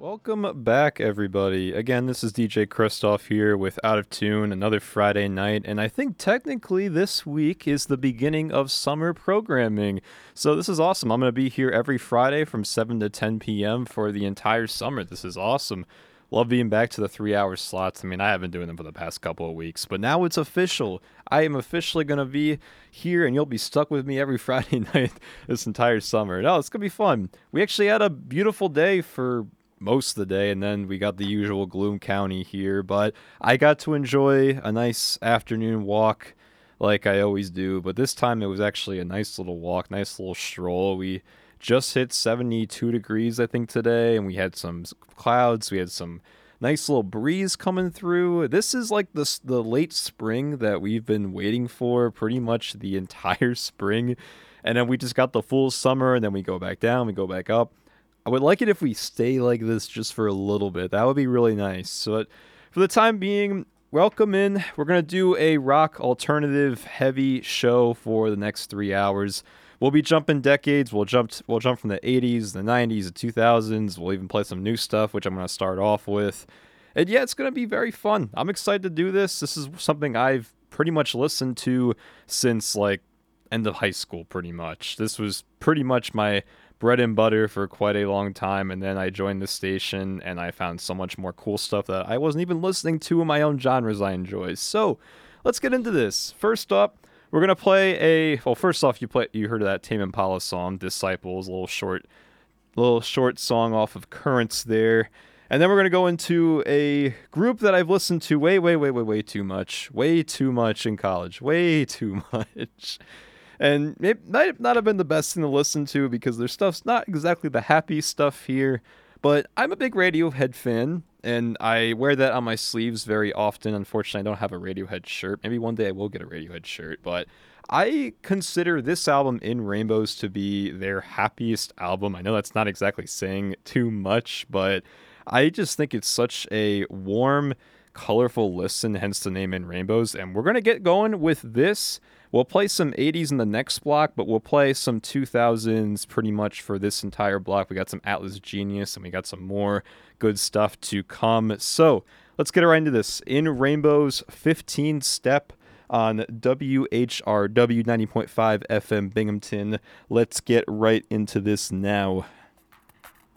Welcome back, everybody. Again, this is DJ Christoph here with Out of Tune, another Friday night, and I think technically this week is the beginning of summer programming. So this is awesome. I'm going to be here every Friday from 7 to 10 p.m. for the entire summer. This is awesome. Love being back to the 3 hour slots. I mean, I have been doing them for the past couple of weeks, but now it's official. I am officially going to be here, and you'll be stuck with me every Friday night this entire summer. No, it's going to be fun. We actually had a beautiful day for most of the day, and then we got the usual gloom county here, but I got to enjoy a nice afternoon walk like I always do, but this time it was actually a nice little walk, nice little stroll. We just hit 72 degrees, I think, today, and we had some clouds. We had some nice little breeze coming through. This is like the late spring that we've been waiting for pretty much the entire spring, and then we just got the full summer, and then we go back down, we go back up. I would like it if we stay like this just for a little bit. That would be really nice. So for the time being, welcome in. We're going to do a rock alternative heavy show for the next 3 hours. We'll be jumping decades. We'll jump from the 80s, the 90s, the 2000s. We'll even play some new stuff, which I'm going to start off with. And yeah, it's going to be very fun. I'm excited to do this. This is something I've pretty much listened to since like end of high school, pretty much. This was pretty much my bread and butter for quite a long time, and then I joined the station and I found so much more cool stuff that I wasn't even listening to in my own genres I enjoy. So let's get into this. First up, we're gonna play first off, you heard of that Tame Impala song, Disciples, a little short song off of Currents there. And then we're going to go into a group that I've listened to way too much in college. Way too much. And it might not have been the best thing to listen to because their stuff's not exactly the happy stuff here. But I'm a big Radiohead fan, and I wear that on my sleeves very often. Unfortunately, I don't have a Radiohead shirt. Maybe one day I will get a Radiohead shirt. But I consider this album, In Rainbows, to be their happiest album. I know that's not exactly saying too much, but I just think it's such a warm, colorful listen, hence the name In Rainbows. And we're going to get going with this. We'll play some 80s in the next block, but we'll play some 2000s pretty much for this entire block. We got some Atlas Genius, and we got some more good stuff to come. So let's get right into this. In Rainbows, 15 Step on WHRW 90.5 FM Binghamton. Let's get right into this now.